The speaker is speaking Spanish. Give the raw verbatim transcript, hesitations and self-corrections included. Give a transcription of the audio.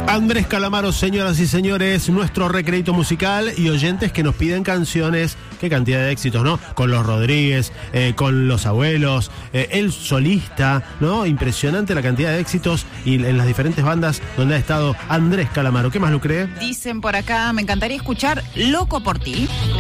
Andrés Calamaro, señoras y señores, nuestro recreito musical y oyentes que nos piden canciones. Qué cantidad de éxitos, ¿no? Con los Rodríguez, eh, con los Abuelos, eh, el solista, ¿no? Impresionante la cantidad de éxitos y en las diferentes bandas donde ha estado Andrés Calamaro. ¿Qué más lo cree? Dicen por acá, me encantaría escuchar Loco por ti.